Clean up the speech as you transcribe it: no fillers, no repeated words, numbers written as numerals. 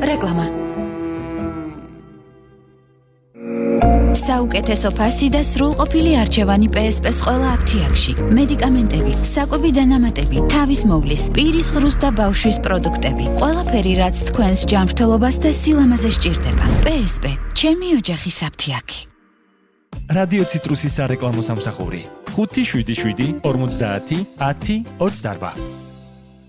რეკლამა. საუკეთესო ფასი და სრულყოფილი არჩევანი PSP-ს ყველა აფთიაქში. მედიკამენტები, საკვები დანამატები, თავის მოვლის, პირის ღრუს და ბავშვის პროდუქტები. ყველაფერი, რაც თქვენს ჯანმრთელობას და სილამაზეს სჭირდება. PSP, ჩემი ოჯახის აფთიაქი. რადიო ციტრუსის სარეკლამო სამსახური 577 50 10 28